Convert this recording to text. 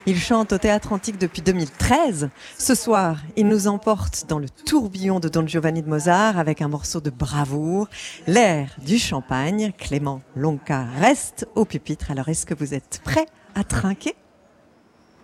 Il chante au Théâtre Antique depuis 2013. Ce soir, il nous emporte dans le tourbillon de Don Giovanni de Mozart avec un morceau de bravoure, l'air du Champagne. Clément Lonca reste au pupitre. Alors, est-ce que vous êtes prêts à trinquer ?